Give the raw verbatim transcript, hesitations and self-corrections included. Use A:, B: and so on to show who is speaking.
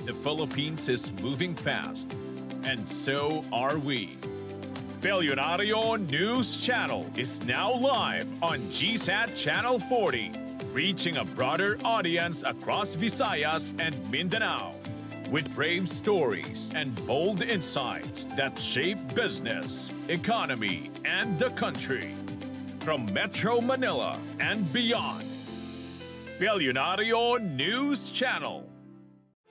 A: The Philippines is moving fast, and so are we. Billionario News Channel is now live on G SAT Channel forty, reaching a broader audience across Visayas and Mindanao. With brave stories and bold insights that shape business, economy, and the country. From Metro Manila and beyond. Billionario News Channel.